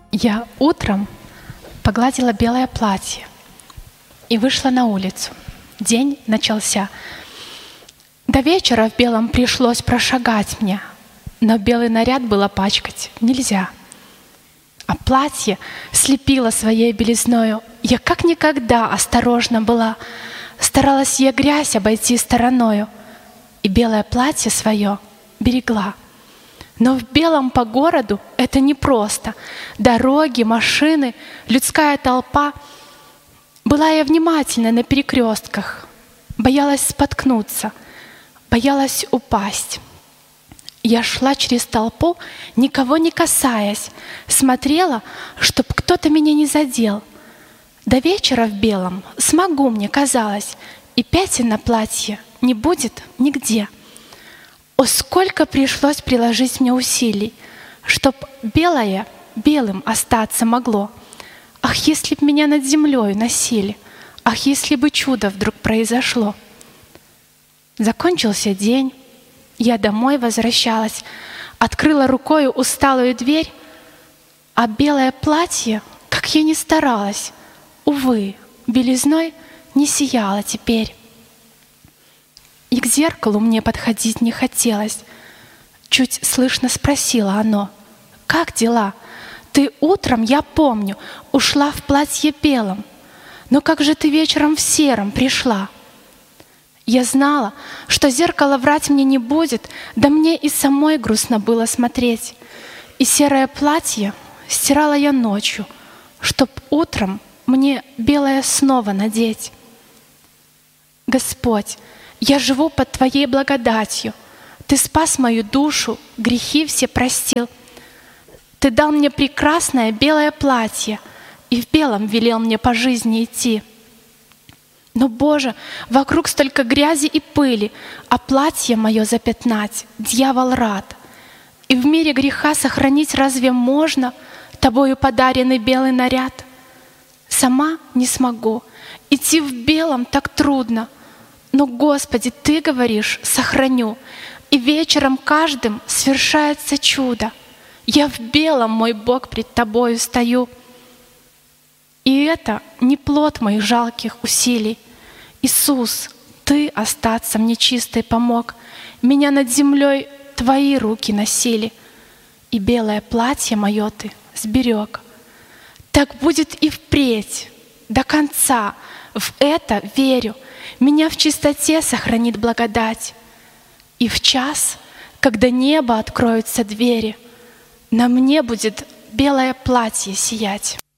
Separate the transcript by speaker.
Speaker 1: Я утром погладила белое платье и вышла на улицу. День начался. До вечера в белом пришлось прошагать мне, но белый наряд было пачкать нельзя. А платье слепило своей белизною. Я как никогда осторожна была, старалась я грязь обойти стороною, и белое платье свое берегла. Но в белом по городу это непросто. Дороги, машины, людская толпа. Была я внимательна на перекрестках, боялась споткнуться, боялась упасть. Я шла через толпу, никого не касаясь, смотрела, чтоб кто-то меня не задел. До вечера в белом смогу, мне казалось, и пятен на платье не будет нигде. О, сколько пришлось приложить мне усилий, чтоб белое белым остаться могло. Ах, если б меня над землей носили, ах, если бы чудо вдруг произошло. Закончился день, я домой возвращалась, открыла рукою усталую дверь, а белое платье, как я ни старалась, увы, белизной не сияло теперь. И к зеркалу мне подходить не хотелось. Чуть слышно спросило оно: «Как дела? Ты утром, я помню, ушла в платье белом, но как же ты вечером в сером пришла?» Я знала, что зеркало врать мне не будет, да мне и самой грустно было смотреть. И серое платье стирала я ночью, чтоб утром мне белое снова надеть. Господь, я живу под Твоей благодатью. Ты спас мою душу, грехи все простил. Ты дал мне прекрасное белое платье и в белом велел мне по жизни идти. Но, Боже, вокруг столько грязи и пыли, а платье мое запятнать дьявол рад. И в мире греха сохранить разве можно Тобою подаренный белый наряд? Сама не смогу, идти в белом так трудно. Но, Господи, Ты говоришь: сохраню, и вечером каждым свершается чудо. Я в белом, мой Бог, пред Тобою стою. И это не плод моих жалких усилий. Иисус, Ты остаться мне чистой помог. Меня над землей Твои руки носили, и белое платье мое Ты сберег. Так будет и впредь, до конца, в это верю. Меня в чистоте сохранит благодать. И в час, когда небо откроются двери, на мне будет белое платье сиять.